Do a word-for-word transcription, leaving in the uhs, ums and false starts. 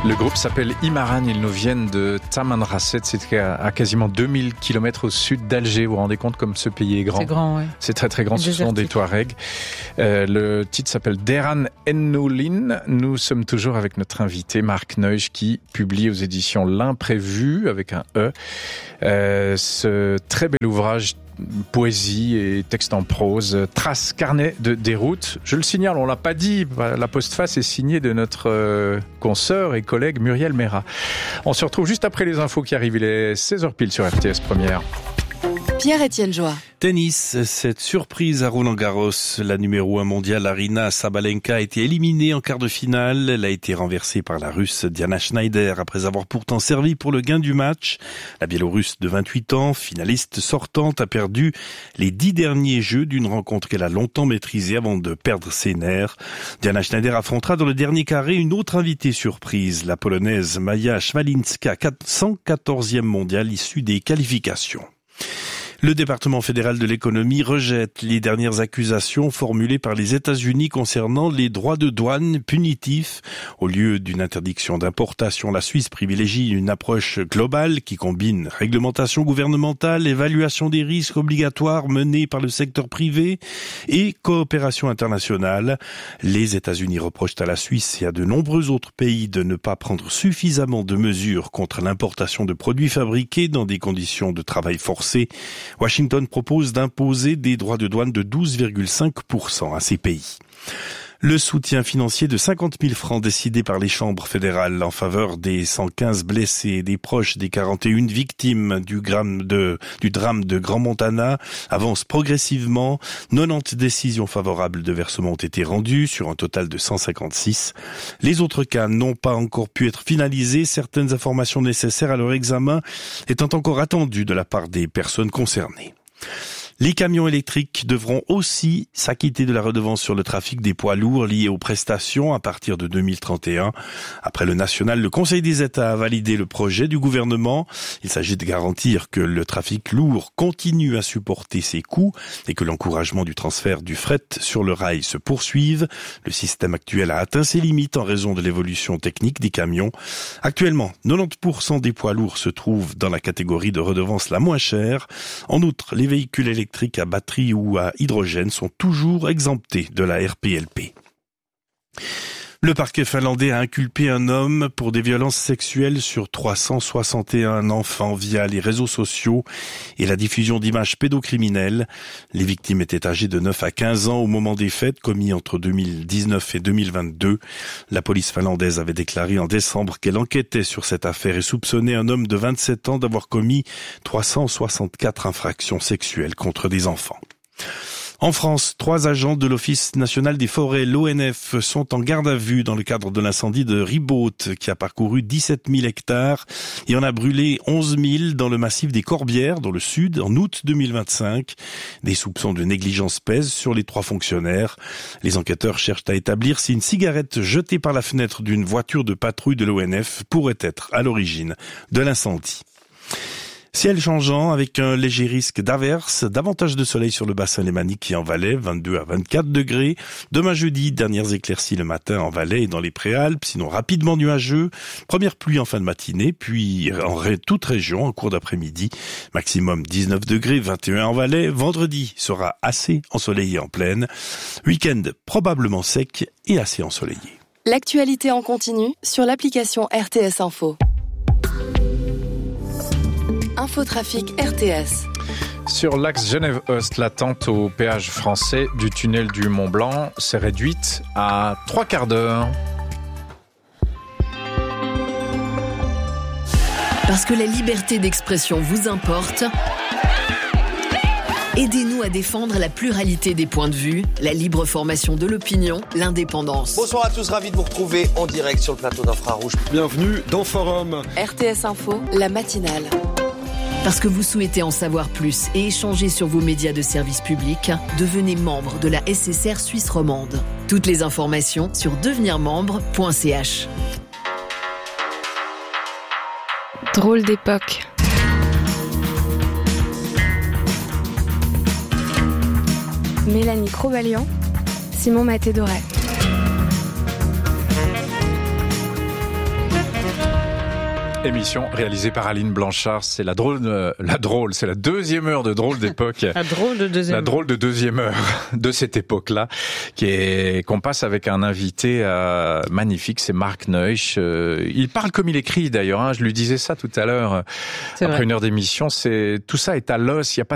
Le groupe s'appelle Imaran, ils nous viennent de Tamanrasset, c'est à, à quasiment deux mille kilomètres au sud d'Alger. Vous vous rendez compte comme ce pays est grand? C'est grand, oui. C'est très très grand, ce sont des Touaregs. Euh, le titre s'appelle Deran Ennoulin. Nous sommes toujours avec notre invité Marc Neusch qui publie aux éditions L'Imprévu avec un E. Euh, ce très bel ouvrage poésie et texte en prose, trace, carnet de déroute. Je le signale, on l'a pas dit, la postface est signée de notre euh, consoeur et collègue Muriel Méra. On se retrouve juste après les infos qui arrivent, il est seize heures pile sur R T S Première. Pierre-Étienne Joie. Tennis, cette surprise à Roland-Garros, la numéro un mondiale Aryna Sabalenka a été éliminée en quart de finale. Elle a été renversée par la Russe Diana Schneider après avoir pourtant servi pour le gain du match. La Biélorusse de vingt-huit ans, finaliste sortante, a perdu les dix derniers jeux d'une rencontre qu'elle a longtemps maîtrisée avant de perdre ses nerfs. Diana Schneider affrontera dans le dernier carré une autre invitée surprise, la Polonaise Maja Szwalinska, cent quatorzième mondiale issue des qualifications. Le département fédéral de l'économie rejette les dernières accusations formulées par les États-Unis concernant les droits de douane punitifs. Au lieu d'une interdiction d'importation, la Suisse privilégie une approche globale qui combine réglementation gouvernementale, évaluation des risques obligatoires menés par le secteur privé et coopération internationale. Les États-Unis reprochent à la Suisse et à de nombreux autres pays de ne pas prendre suffisamment de mesures contre l'importation de produits fabriqués dans des conditions de travail forcé. Washington propose d'imposer des droits de douane de douze virgule cinq pour cent à ces pays. Le soutien financier de cinquante mille francs décidé par les chambres fédérales en faveur des cent quinze blessés et des proches des quarante et une victimes du, drame de, du drame de Grand Montana avance progressivement. quatre-vingt-dix décisions favorables de versement ont été rendues sur un total de cent cinquante-six. Les autres cas n'ont pas encore pu être finalisés. Certaines informations nécessaires à leur examen étant encore attendues de la part des personnes concernées. Les camions électriques devront aussi s'acquitter de la redevance sur le trafic des poids lourds liés aux prestations à partir de deux mille trente et un. Après le national, le Conseil des États a validé le projet du gouvernement. Il s'agit de garantir que le trafic lourd continue à supporter ses coûts et que l'encouragement du transfert du fret sur le rail se poursuive. Le système actuel a atteint ses limites en raison de l'évolution technique des camions. Actuellement, quatre-vingt-dix pour cent des poids lourds se trouvent dans la catégorie de redevance la moins chère. En outre, les véhicules électriques à batterie ou à hydrogène sont toujours exemptés de la R P L P. Le parquet finlandais a inculpé un homme pour des violences sexuelles sur trois cent soixante et un enfants via les réseaux sociaux et la diffusion d'images pédocriminelles. Les victimes étaient âgées de neuf à quinze ans au moment des faits commis entre deux mille dix-neuf et deux mille vingt-deux. La police finlandaise avait déclaré en décembre qu'elle enquêtait sur cette affaire et soupçonnait un homme de vingt-sept ans d'avoir commis trois cent soixante-quatre infractions sexuelles contre des enfants. En France, trois agents de l'Office national des forêts, l'O N F, sont en garde à vue dans le cadre de l'incendie de Ribaute qui a parcouru dix-sept mille hectares et en a brûlé onze mille dans le massif des Corbières, dans le sud, en août deux mille vingt-cinq. Des soupçons de négligence pèsent sur les trois fonctionnaires. Les enquêteurs cherchent à établir si une cigarette jetée par la fenêtre d'une voiture de patrouille de l'O N F pourrait être à l'origine de l'incendie. Ciel changeant avec un léger risque d'averse, davantage de soleil sur le bassin lémanique et en Valais, vingt-deux à vingt-quatre degrés. Demain jeudi, dernières éclaircies le matin en Valais et dans les Préalpes, sinon rapidement nuageux. Première pluie en fin de matinée, puis en ré- toute région en cours d'après-midi. Maximum dix-neuf degrés, vingt et un en Valais. Vendredi sera assez ensoleillé en plaine. Week-end probablement sec et assez ensoleillé. L'actualité en continu sur l'application R T S Info. Infotrafic R T S. Sur l'axe Genève-Ost, l'attente au péage français du tunnel du Mont-Blanc s'est réduite à trois quarts d'heure. Parce que la liberté d'expression vous importe, aidez-nous à défendre la pluralité des points de vue, la libre formation de l'opinion, l'indépendance. Bonsoir à tous, ravi de vous retrouver en direct sur le plateau d'Infrarouge. Bienvenue dans Forum. R T S Info, la matinale. Parce que vous souhaitez en savoir plus et échanger sur vos médias de service public, devenez membre de la S S R Suisse romande. Toutes les informations sur devenir membre point c h. Drôle d'époque. Mélanie Cro-Valiant, Simon Maté-Doré. Émission réalisée par Aline Blanchard. C'est la drôle, euh, la drôle, c'est la deuxième heure de Drôle d'époque. La drôle de deuxième. La drôle de deuxième heure de cette époque-là, qui est qu'on passe avec un invité euh, magnifique. C'est Mark Neusch. Euh, il parle comme il écrit d'ailleurs. Hein, je lui disais ça tout à l'heure. C'est après vrai. Une heure d'émission, c'est tout ça est à l'os. Il y a pas